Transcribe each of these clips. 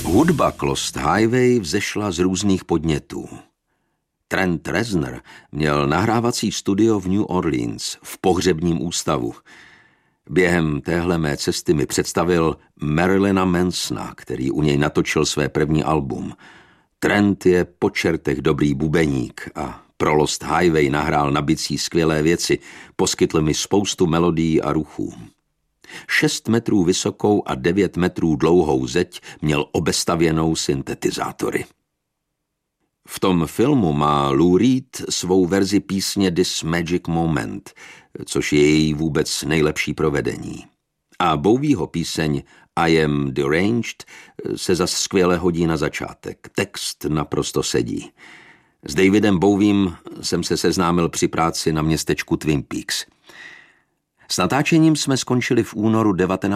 Hudba k Lost Highway vzešla z různých podnětů. Trent Reznor měl nahrávací studio v New Orleans, v pohřebním ústavu. Během téhle mé cesty mi představil Marilyna Mansona, který u něj natočil své první album. Trent je po čertech dobrý bubeník a pro Lost Highway nahrál na bicí skvělé věci, poskytl mi spoustu melodií a ruchů. 6 metrů vysokou a 9 metrů dlouhou zeď měl obestavěnou syntetizátory. V tom filmu má Lou Reed svou verzi písně This Magic Moment, což je její vůbec nejlepší provedení. A Bowieho píseň I Am Deranged se zas skvěle hodí na začátek. Text naprosto sedí. S Davidem Bowiem jsem se seznámil při práci na městečku Twin Peaks. S natáčením jsme skončili v únoru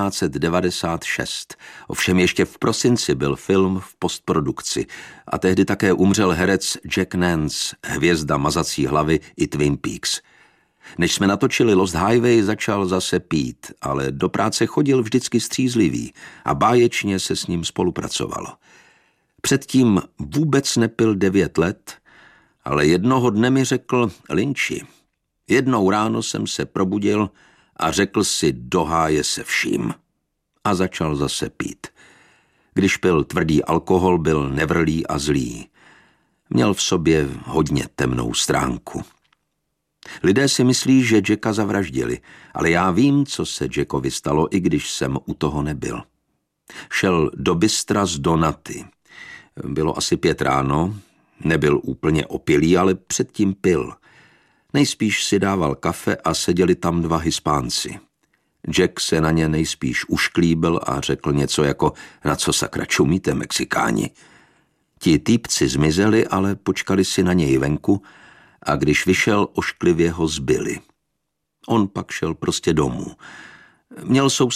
1996. Ovšem ještě v prosinci byl film v postprodukci a tehdy také umřel herec Jack Nance, hvězda mazací hlavy i Twin Peaks. Než jsme natočili Lost Highway, začal zase pít, ale do práce chodil vždycky střízlivý a báječně se s ním spolupracovalo. Předtím vůbec nepil 9 let, ale jednoho dne mi řekl: Lynchi, jednou ráno jsem se probudil a řekl si do háje se vším. A začal zase pít. Když pil tvrdý alkohol, byl nevrlý a zlý. Měl v sobě hodně temnou stránku. Lidé si myslí, že Jacka zavraždili, ale já vím, co se Jackovi stalo, i když jsem u toho nebyl. Šel do bystra z Donaty. Bylo asi 5 ráno, nebyl úplně opilý, ale předtím pil. Nejspíš si dával kafe a seděli tam 2 Hispánci. Jack se na ně nejspíš ušklíbil a řekl něco jako: na co sakra čumíte, Mexikáni? Ti týpci zmizeli, ale počkali si na něj venku a když vyšel, ošklivě ho zbili. On pak šel prostě domů. Měl